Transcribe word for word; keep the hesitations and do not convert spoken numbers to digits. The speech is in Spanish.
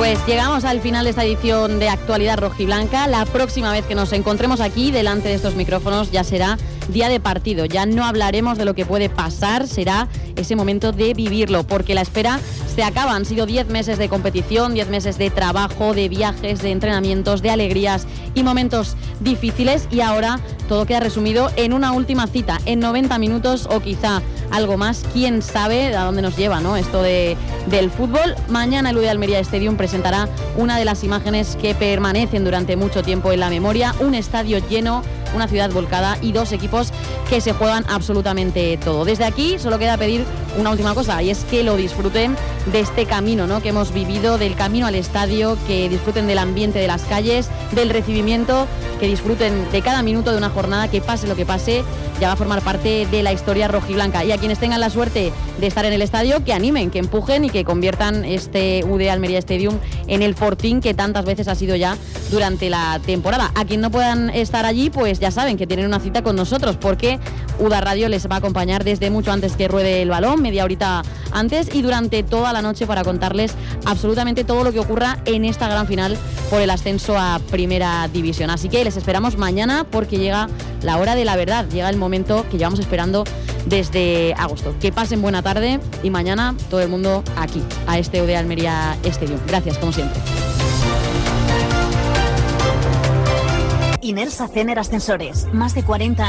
Pues llegamos al final de esta edición de Actualidad Rojiblanca. La próxima vez que nos encontremos aquí delante de estos micrófonos ya será día de partido. Ya no hablaremos de lo que puede pasar, será ese momento de vivirlo, porque la espera se acaba. Han sido diez meses de competición, diez meses de trabajo, de viajes, de entrenamientos, de alegrías y momentos difíciles, y ahora todo queda resumido en una última cita, en noventa minutos o quizá algo más. Quién sabe a dónde nos lleva, ¿no?, esto de, del fútbol. Mañana el U D Almería Stadium presentará una de las imágenes que permanecen durante mucho tiempo en la memoria: un estadio lleno, una ciudad volcada y dos equipos que se juegan absolutamente todo. Desde aquí solo queda pedir una última cosa, y es que lo disfruten de este camino, ¿no?, que hemos vivido, del camino al estadio, que disfruten del ambiente de las calles, del recibimiento, que disfruten de cada minuto de una jornada que, pase lo que pase, ya va a formar parte de la historia rojiblanca. Y a quienes tengan la suerte de estar en el estadio, que animen, que empujen y que conviertan este U D Almería Stadium en el fortín que tantas veces ha sido ya durante la temporada. A quien no puedan estar allí, pues ya saben que tienen una cita con nosotros, porque U D A Radio les va a acompañar desde mucho antes que ruede el balón, media horita antes, y durante toda la noche para contarles absolutamente todo lo que ocurra en esta gran final por el ascenso a Primera División. Así que les esperamos mañana, porque llega la hora de la verdad, llega el momento que llevamos esperando desde agosto. Que pasen buena tarde, y mañana todo el mundo aquí, a este U D Almería Stadium. Gracias, como siempre. Inersa Cener Ascensores, más de cuarenta